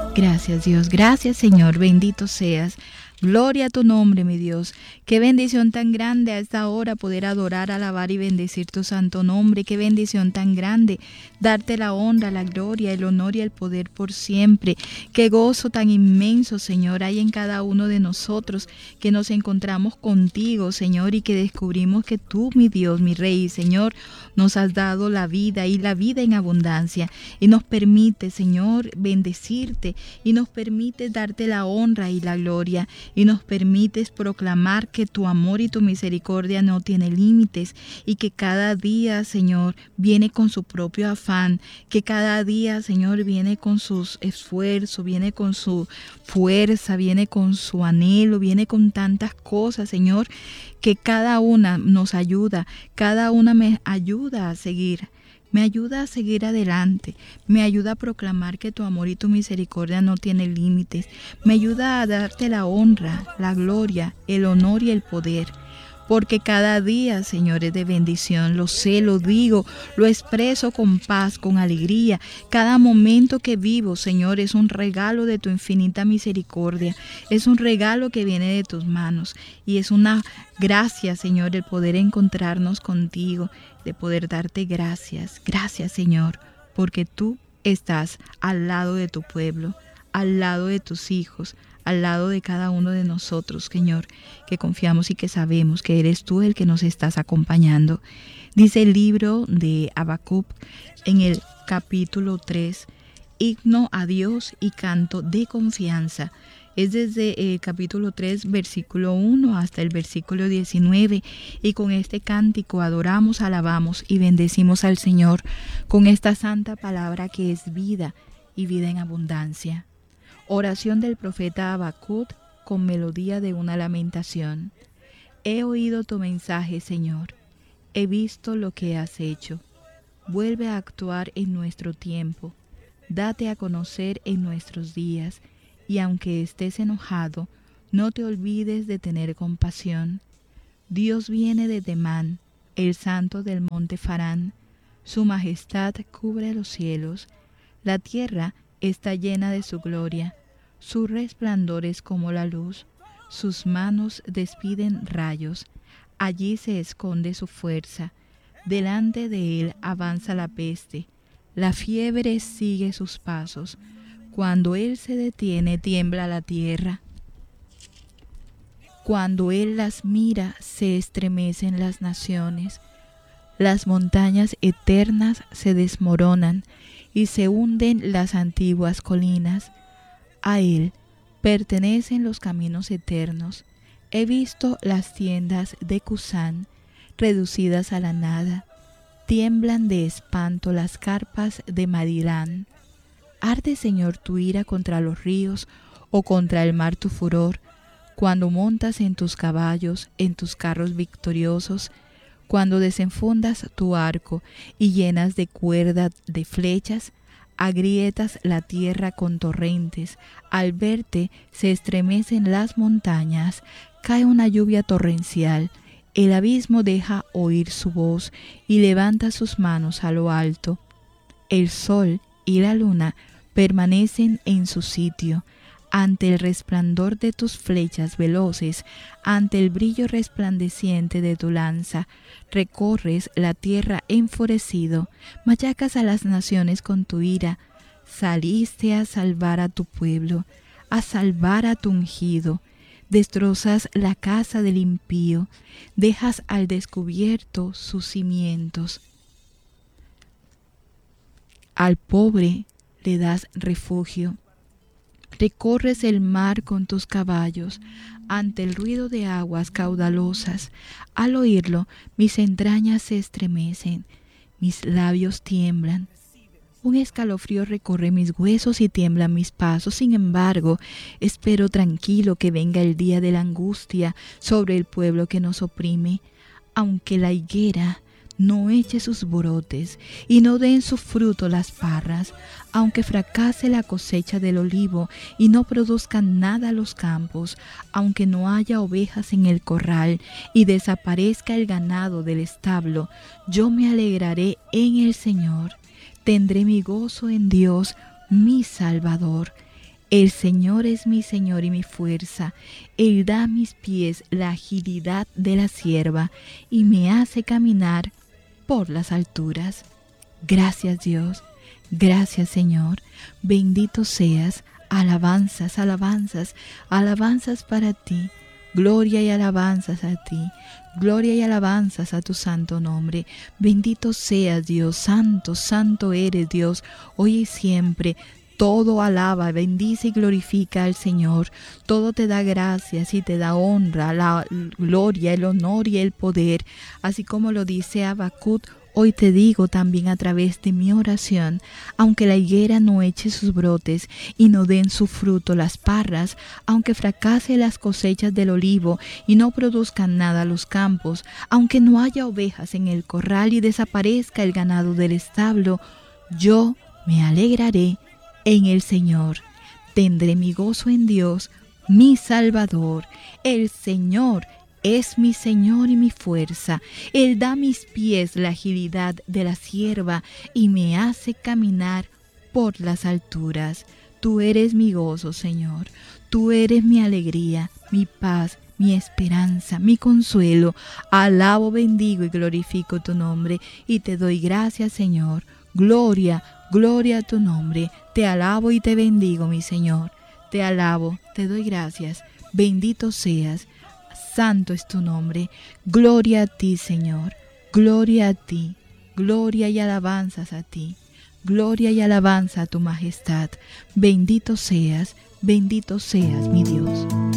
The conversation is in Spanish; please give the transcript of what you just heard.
Gracias Dios, gracias Señor, bendito seas. Gloria a tu nombre, mi Dios. Qué bendición tan grande a esta hora poder adorar, alabar y bendecir tu santo nombre. Qué bendición tan grande darte la honra, la gloria, el honor y el poder por siempre. Qué gozo tan inmenso, Señor, hay en cada uno de nosotros que nos encontramos contigo, Señor, y que descubrimos que tú, mi Dios, mi Rey, Señor, nos has dado la vida y la vida en abundancia. Y nos permite, Señor, bendecirte y nos permite darte la honra y la gloria. Y nos permites proclamar que tu amor y tu misericordia no tiene límites y que cada día, Señor, viene con su propio afán, que cada día, Señor, viene con sus esfuerzos, viene con su fuerza, viene con su anhelo, viene con tantas cosas, Señor, que cada una nos ayuda, cada una me ayuda a seguir. Me ayuda a seguir adelante, me ayuda a proclamar que tu amor y tu misericordia no tienen límites, me ayuda a darte la honra, la gloria, el honor y el poder. Porque cada día, Señor, es de bendición, lo sé, lo digo, lo expreso con paz, con alegría. Cada momento que vivo, Señor, es un regalo de tu infinita misericordia, es un regalo que viene de tus manos y es una gracia, Señor, el poder encontrarnos contigo, de poder darte gracias. Gracias, Señor, porque tú estás al lado de tu pueblo, al lado de tus hijos, al lado de cada uno de nosotros, Señor, que confiamos y que sabemos que eres tú el que nos estás acompañando. Dice el libro de Habacuc en el capítulo 3, himno a Dios y canto de confianza. Es desde el capítulo 3, versículo 1 hasta el versículo 19. Y con este cántico adoramos, alabamos y bendecimos al Señor con esta santa palabra que es vida y vida en abundancia. Oración del profeta Habacuc con melodía de una lamentación. He oído tu mensaje, Señor. He visto lo que has hecho. Vuelve a actuar en nuestro tiempo. Date a conocer en nuestros días. Y aunque estés enojado, no te olvides de tener compasión. Dios viene de Temán, el santo del monte Farán. Su majestad cubre los cielos. La tierra está llena de su gloria. Su resplandor es como la luz. Sus manos despiden rayos. Allí se esconde su fuerza. Delante de él avanza la peste. La fiebre sigue sus pasos. Cuando él se detiene, tiembla la tierra. Cuando él las mira, se estremecen las naciones. Las montañas eternas se desmoronan y se hunden las antiguas colinas. A él pertenecen los caminos eternos. He visto las tiendas de Cusán reducidas a la nada. Tiemblan de espanto las carpas de Madirán. Arde, Señor, tu ira contra los ríos o contra el mar tu furor, cuando montas en tus caballos, en tus carros victoriosos, cuando desenfundas tu arco y llenas de cuerda de flechas, agrietas la tierra con torrentes, al verte se estremecen las montañas, cae una lluvia torrencial, el abismo deja oír su voz y levanta sus manos a lo alto. El sol y la luna permanecen en su sitio, ante el resplandor de tus flechas veloces, ante el brillo resplandeciente de tu lanza, recorres la tierra enfurecido, machacas a las naciones con tu ira, saliste a salvar a tu pueblo, a salvar a tu ungido, destrozas la casa del impío, dejas al descubierto sus cimientos. Al pobre le das refugio. Recorres el mar con tus caballos, ante el ruido de aguas caudalosas. Al oírlo, mis entrañas se estremecen, mis labios tiemblan. Un escalofrío recorre mis huesos y tiemblan mis pasos. Sin embargo, espero tranquilo que venga el día de la angustia sobre el pueblo que nos oprime. Aunque la higuera no eche sus brotes y no den su fruto las parras, aunque fracase la cosecha del olivo y no produzcan nada los campos, aunque no haya ovejas en el corral y desaparezca el ganado del establo, yo me alegraré en el Señor, tendré mi gozo en Dios, mi Salvador. El Señor es mi Señor y mi fuerza. Él da a mis pies la agilidad de la cierva y me hace caminar por las alturas. Gracias Dios, gracias Señor, bendito seas. Alabanzas, alabanzas, alabanzas para ti. Gloria y alabanzas a ti. Gloria y alabanzas a tu santo nombre. Bendito seas Dios, santo, santo eres Dios, hoy y siempre. Todo alaba, bendice y glorifica al Señor. Todo te da gracias y te da honra, la gloria, el honor y el poder. Así como lo dice Habacuc, hoy te digo también a través de mi oración, aunque la higuera no eche sus brotes y no den su fruto las parras, aunque fracase las cosechas del olivo y no produzcan nada los campos, aunque no haya ovejas en el corral y desaparezca el ganado del establo, yo me alegraré en el Señor. Tendré mi gozo en Dios, mi Salvador. El Señor es mi Señor y mi fuerza. Él da a mis pies la agilidad de la cierva y me hace caminar por las alturas. Tú eres mi gozo, Señor. Tú eres mi alegría, mi paz, mi esperanza, mi consuelo. Alabo, bendigo y glorifico tu nombre y te doy gracias, Señor. Gloria, gloria a tu nombre. Te alabo y te bendigo, mi Señor. Te alabo, te doy gracias. Bendito seas. Santo es tu nombre. Gloria a ti, Señor. Gloria a ti. Gloria y alabanzas a ti. Gloria y alabanza a tu majestad. Bendito seas, mi Dios.